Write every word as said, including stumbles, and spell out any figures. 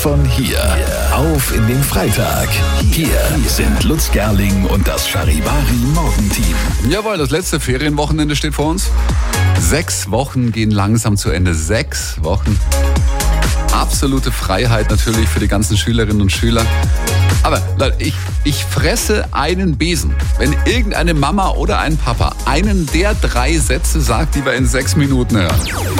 Von hier auf in den Freitag. Hier sind Lutz Gerling und das Charivari Morgenteam. Jawohl, das letzte Ferienwochenende steht vor uns. Sechs Wochen gehen langsam zu Ende. Sechs Wochen. Absolute Freiheit natürlich für die ganzen Schülerinnen und Schüler. Aber Leute, ich, ich fresse einen Besen, wenn irgendeine Mama oder ein Papa einen der drei Sätze sagt, die wir in sechs Minuten hören.